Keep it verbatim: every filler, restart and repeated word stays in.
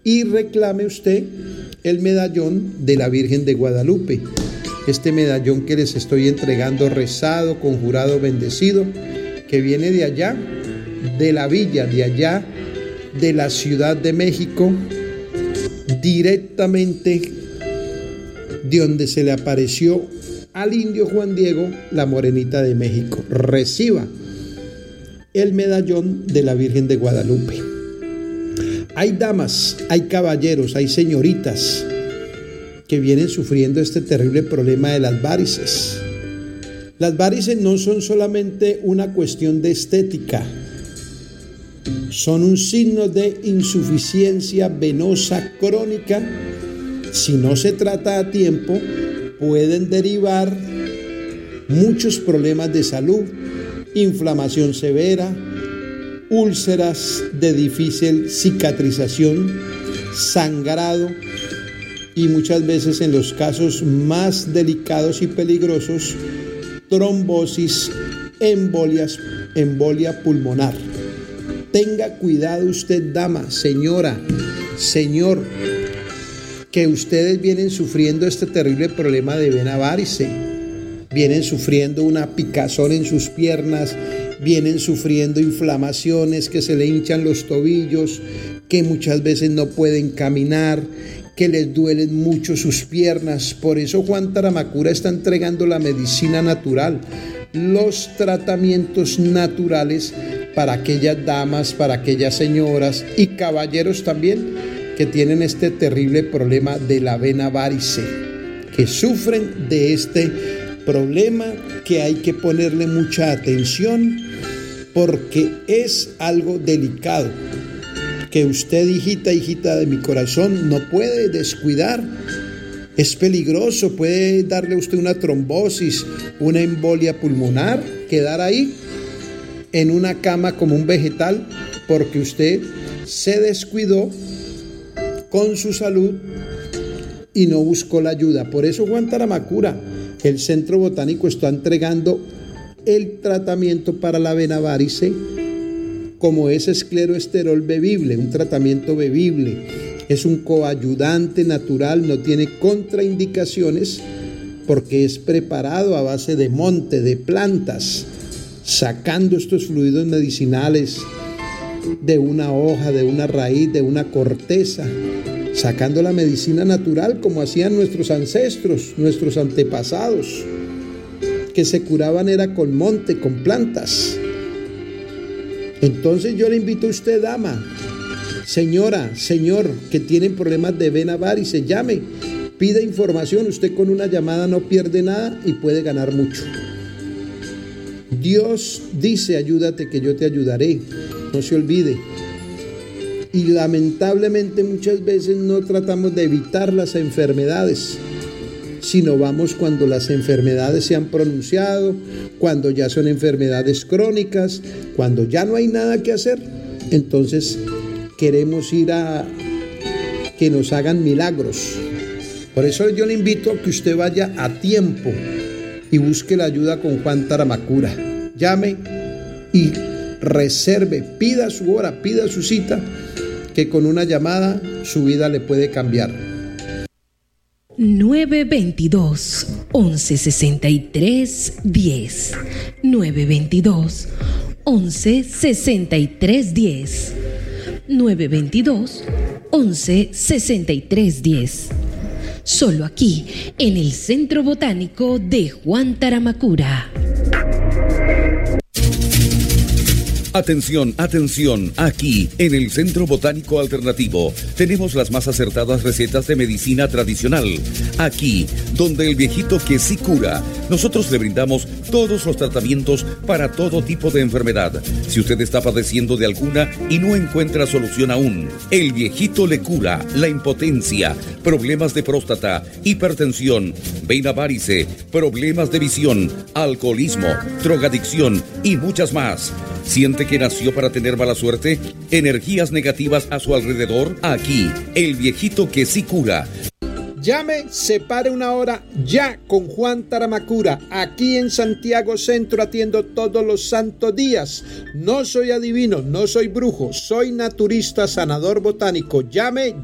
y reclame usted el medallón de la Virgen de Guadalupe. Este medallón que les estoy entregando rezado, conjurado, bendecido, que viene de allá, de la villa, de allá, de la Ciudad de México, directamente de donde se le apareció al indio Juan Diego, la morenita de México. Reciba el medallón de la Virgen de Guadalupe. Hay damas, hay caballeros, hay señoritas que vienen sufriendo este terrible problema de las várices. Las várices no son solamente una cuestión de estética, son un signo de insuficiencia venosa crónica. Si no se trata a tiempo, pueden derivar muchos problemas de salud, inflamación severa, úlceras de difícil cicatrización, sangrado y muchas veces, en los casos más delicados y peligrosos, trombosis, embolias, embolia pulmonar. Tenga cuidado usted, dama, señora, señor, que ustedes vienen sufriendo este terrible problema de vena varice, vienen sufriendo una picazón en sus piernas, vienen sufriendo inflamaciones, que se le hinchan los tobillos, que muchas veces no pueden caminar, que les duelen mucho sus piernas. Por eso Juan Taramacura está entregando la medicina natural, los tratamientos naturales para aquellas damas, para aquellas señoras y caballeros también que tienen este terrible problema de la vena varice, que sufren de este problema, que hay que ponerle mucha atención porque es algo delicado, que usted, hijita, hijita de mi corazón, no puede descuidar. Es peligroso, puede darle a usted una trombosis, una embolia pulmonar, quedar ahí en una cama como un vegetal porque usted se descuidó con su salud y no buscó la ayuda. Por eso Juan Taramacura, el Centro Botánico, está entregando el tratamiento para la vena varice, como es escleroesterol bebible, un tratamiento bebible. Es un coayudante natural, no tiene contraindicaciones porque es preparado a base de monte, de plantas, sacando estos fluidos medicinales de una hoja, de una raíz, de una corteza, sacando la medicina natural como hacían nuestros ancestros, nuestros antepasados, que se curaban era con monte, con plantas. Entonces yo le invito a usted, dama, señora, señor, que tienen problemas de vena varice, llame, pida información. Usted con una llamada no pierde nada y puede ganar mucho. Dios dice: ayúdate que yo te ayudaré, no se olvide. Y lamentablemente muchas veces no tratamos de evitar las enfermedades, sino vamos cuando las enfermedades se han pronunciado, cuando ya son enfermedades crónicas, cuando ya no hay nada que hacer. Entonces queremos ir a que nos hagan milagros. Por eso yo le invito a que usted vaya a tiempo y busque la ayuda con Juan Taramacura. Llame y reserve, pida su hora, pida su cita, que con una llamada su vida le puede cambiar. nueve veintidós, once sesenta y tres, diez. nueve veintidós, once sesenta y tres, diez. nueve veintidós, once sesenta y tres, diez. Solo aquí, en el Centro Botánico de Juan Taramacura. Atención, atención, aquí en el Centro Botánico Alternativo tenemos las más acertadas recetas de medicina tradicional. Aquí, donde el viejito que sí cura, nosotros le brindamos todos los tratamientos para todo tipo de enfermedad. Si usted está padeciendo de alguna y no encuentra solución aún, el viejito le cura la impotencia, problemas de próstata, hipertensión, vena varice, problemas de visión, alcoholismo, drogadicción y muchas más. ¿Siente que nació para tener mala suerte? ¿Energías negativas a su alrededor? Aquí, el viejito que sí cura. Llame, separe una hora ya con Juan Taramacura. Aquí en Santiago Centro atiendo todos los santos días. No soy adivino, no soy brujo, soy naturista, sanador botánico. Llame